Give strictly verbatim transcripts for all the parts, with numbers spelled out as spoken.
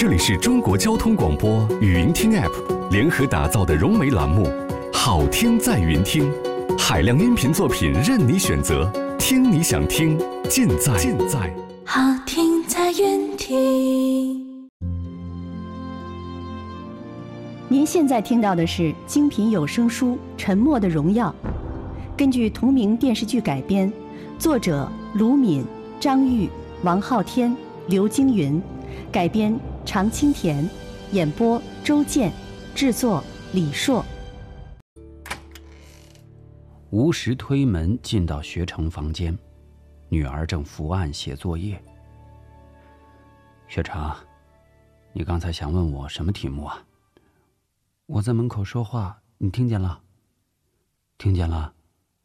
这里是中国交通广播语音听 App 联合打造的融媒栏目《好听在云听》，海量音频作品任你选择，听你想听，尽在尽在好听在云听。 您现在听到的是精品有声书《沉默的荣耀》，根据同名电视剧改编，作者卢敏、张玉、王昊天、刘晶云，改编常青田，演播周健，制作李硕。 吴石推门进到学成房间，女儿正伏案写作业。学成，你刚才想问我什么题目啊？我在门口说话，你听见了？听见了？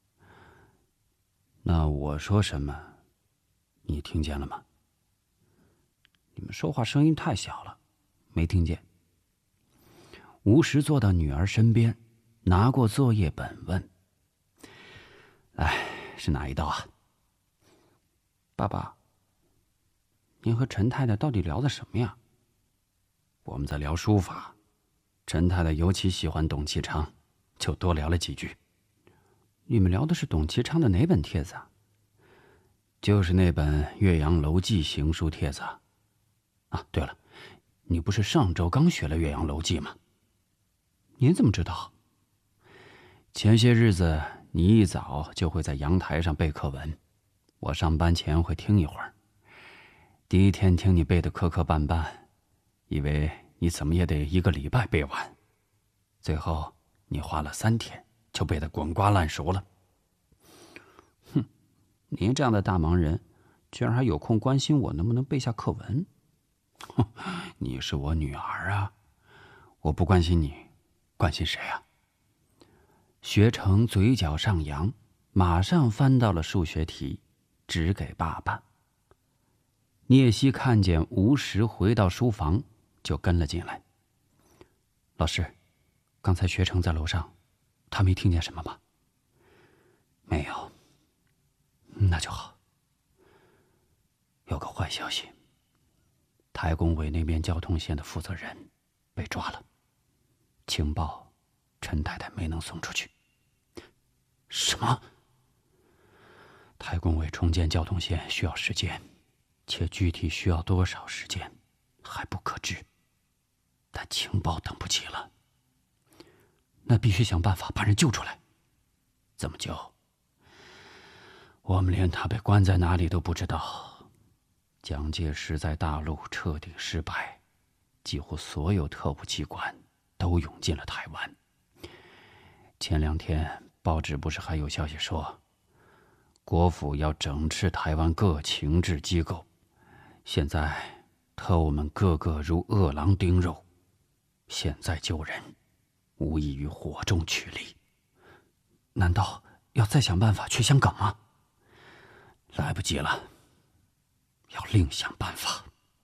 那我说什么，你听见了吗？你们说话声音太小了，没听见。吴石坐到女儿身边，拿过作业本问：哎，是哪一道啊？爸爸，您和陈太太到底聊的什么呀？我们在聊书法，陈太太尤其喜欢董其昌，就多聊了几句。你们聊的是董其昌的哪本帖子啊？就是那本《岳阳楼记》行书帖子啊。啊，对了，你不是上周刚学了《岳阳楼记》吗？您怎么知道？前些日子你一早就会在阳台上背课文，我上班前会听一会儿。第一天听你背得磕磕绊绊，以为你怎么也得一个礼拜背完，最后你花了三天就背得滚瓜烂熟了。哼，您这样的大忙人，居然还有空关心我能不能背下课文。哼，你是我女儿啊，我不关心你，关心谁啊？学成嘴角上扬，马上翻到了数学题，指给爸爸。聂西看见吴石回到书房，就跟了进来。老师，刚才学成在楼上，他没听见什么吗？没有。那就好。有个坏消息，台工委那边交通线的负责人被抓了，情报陈太太没能送出去。什么？台工委重建交通线需要时间，且具体需要多少时间还不可知，但情报等不及了。那必须想办法把人救出来。怎么救？我们连他被关在哪里都不知道。蒋介石在大陆彻底失败，几乎所有特务机关都涌进了台湾。前两天报纸不是还有消息说，国府要整治台湾各情治机构，现在特务们个个如饿狼盯肉，现在救人无异于火中取栗。难道要再想办法去香港吗？来不及了，要另想办法。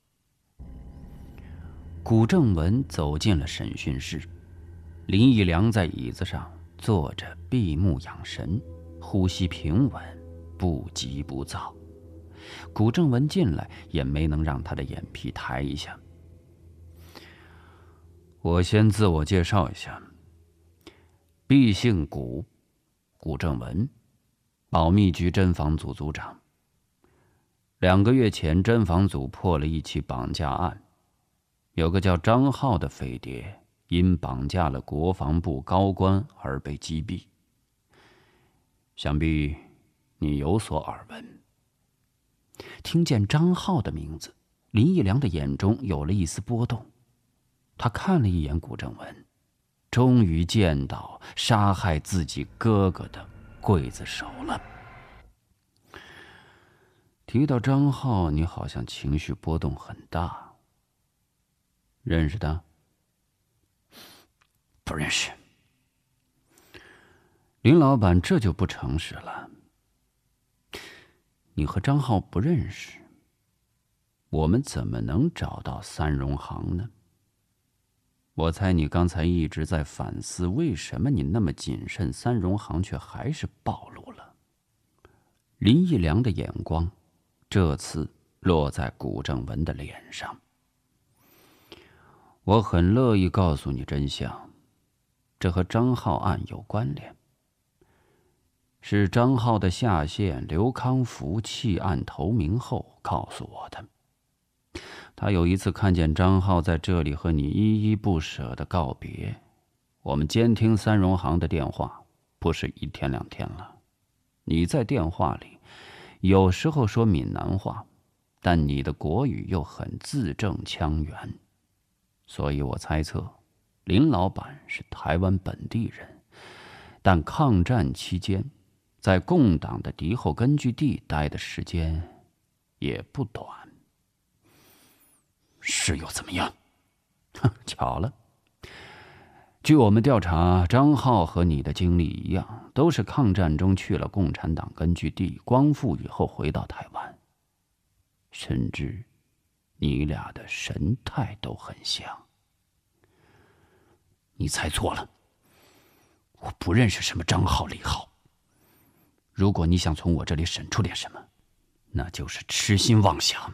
古正文走进了审讯室，林义良在椅子上坐着，闭目养神，呼吸平稳，不急不躁。古正文进来也没能让他的眼皮抬一下。我先自我介绍一下，毕姓古，古正文，保密局侦防组组长。两个月前，侦防组破了一起绑架案，有个叫张浩的匪谍因绑架了国防部高官而被击毙。想必你有所耳闻。听见张浩的名字，林义良的眼中有了一丝波动。他看了一眼古正文，终于见到杀害自己哥哥的刽子手了。提到张浩，你好像情绪波动很大。认识他？不认识。林老板这就不诚实了。你和张浩不认识，我们怎么能找到三荣行呢？我猜你刚才一直在反思，为什么你那么谨慎，三荣行却还是暴露了。林义良的眼光这次落在古正文的脸上。 我很乐意告诉你真相，这和张浩案有关联。是张浩的下线刘康福弃案投明后告诉我的。他有一次看见张浩在这里和你依依不舍的告别，我们监听三荣行的电话，不是一天两天了。你在电话里有时候说闽南话，但你的国语又很字正腔圆，所以我猜测林老板是台湾本地人，但抗战期间在共党的敌后根据地待的时间也不短。是又怎么样？哼，巧了。据我们调查，张浩和你的经历一样，都是抗战中去了共产党根据地，光复以后回到台湾。甚至你俩的神态都很像。你猜错了，我不认识什么张浩、李浩。如果你想从我这里审出点什么，那就是痴心妄想。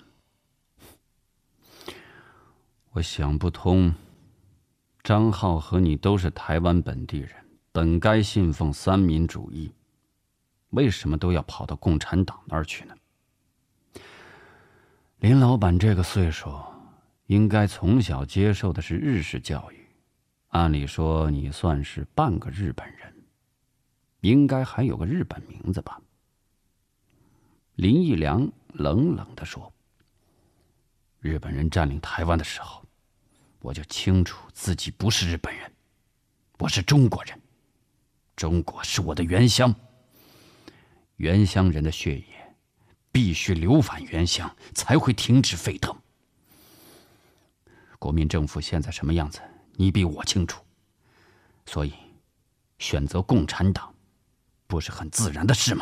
我想不通，张浩和你都是台湾本地人，本该信奉三民主义，为什么都要跑到共产党那儿去呢？林老板这个岁数，应该从小接受的是日式教育，按理说你算是半个日本人，应该还有个日本名字吧？林义良冷冷地说：“日本人占领台湾的时候，我就清楚自己不是日本人，我是中国人。中国是我的原乡，原乡人的血液必须流返原乡，才会停止沸腾。国民政府现在什么样子，你比我清楚，所以选择共产党，不是很自然的事吗？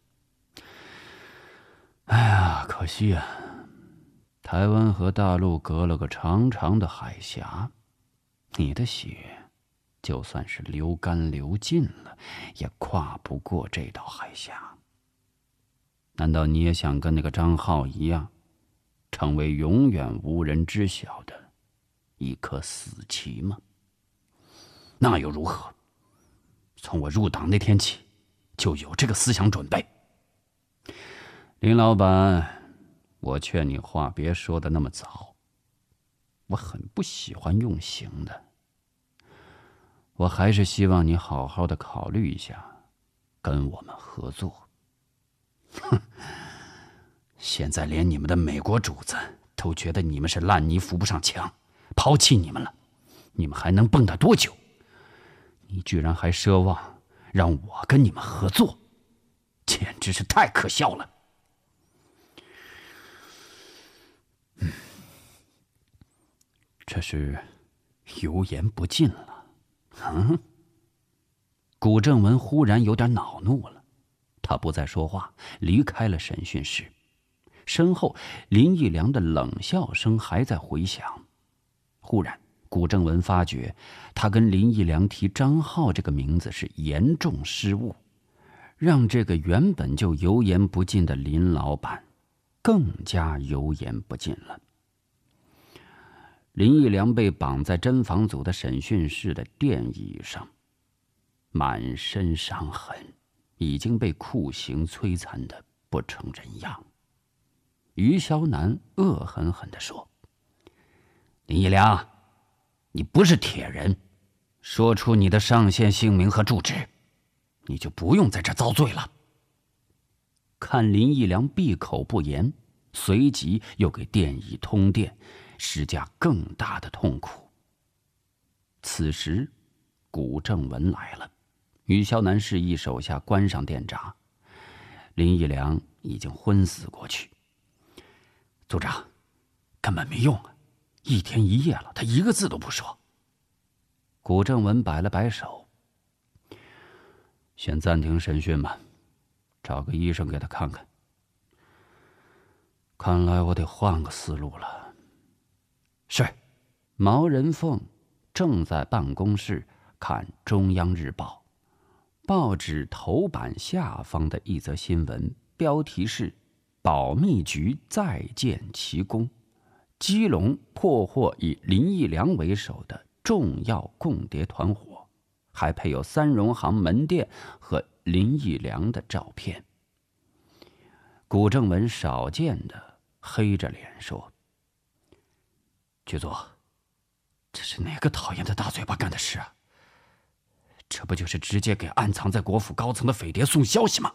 哎呀，可惜啊，台湾和大陆隔了个长长的海峡，你的血就算是流干流尽了，也跨不过这道海峡。难道你也想跟那个张浩一样，成为永远无人知晓的一颗死棋吗？那又如何？从我入党那天起，就有这个思想准备。林老板，我劝你话别说的那么早，我很不喜欢用刑的。我还是希望你好好的考虑一下，跟我们合作。哼，现在连你们的美国主子都觉得你们是烂泥扶不上墙，抛弃你们了，你们还能蹦跶多久？你居然还奢望让我跟你们合作，简直是太可笑了。嗯，这是油盐不进了。嗯，古正文忽然有点恼怒了，他不再说话，离开了审讯室。身后林义良的冷笑声还在回响。忽然古正文发觉他跟林义良提张浩这个名字是严重失误，让这个原本就油盐不进的林老板更加油盐不进了。林义良被绑在侦防组的审讯室的电椅上，满身伤痕，已经被酷刑摧残的不成人样。于肖南恶狠狠地说：“林义良，你不是铁人，说出你的上线姓名和住址，你就不用在这遭罪了。”看林义良闭口不言，随即又给电椅通电，施加更大的痛苦。此时古正文来了，于肖南示意手下关上电闸。林义良已经昏死过去。组长，根本没用啊，一天一夜了，他一个字都不说。古正文摆了摆手：“先暂停审讯吧，找个医生给他看看。看来我得换个思路了。”是。毛人凤正在办公室看中央日报，报纸头版下方的一则新闻，标题是保密局再建奇功，基隆破获以林义良为首的重要共谍团伙，还配有三荣行门店和林义良的照片。古正文少见的黑着脸说：“局座，这是哪个讨厌的大嘴巴干的事啊？这不就是直接给暗藏在国府高层的匪谍送消息吗？”“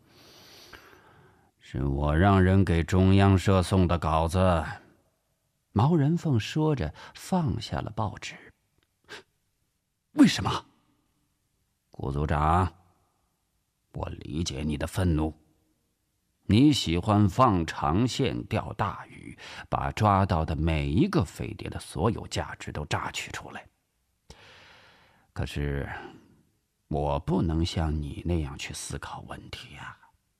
是我让人给中央社送的稿子。”毛人凤说着放下了报纸。“为什么？”“顾组长，我理解你的愤怒。你喜欢放长线钓大鱼，把抓到的每一个匪谍的所有价值都榨取出来。可是我不能像你那样去思考问题呀。”“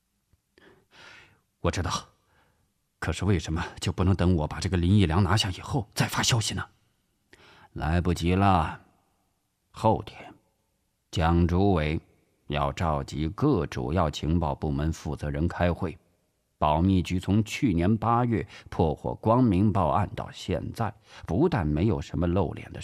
我知道，可是为什么就不能等我把这个林义良拿下以后再发消息呢？”“来不及了。后天，蒋主委要召集各主要情报部门负责人开会。保密局从去年八月破获光明报案到现在，不但没有什么露脸的